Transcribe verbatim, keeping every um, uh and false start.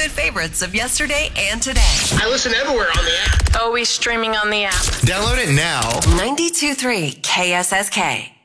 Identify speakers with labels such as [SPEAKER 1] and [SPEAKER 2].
[SPEAKER 1] childhood favorites of yesterday and today.
[SPEAKER 2] I listen everywhere on the app.
[SPEAKER 3] Always streaming on the app.
[SPEAKER 4] Download it now.
[SPEAKER 1] ninety-two point three K S S K.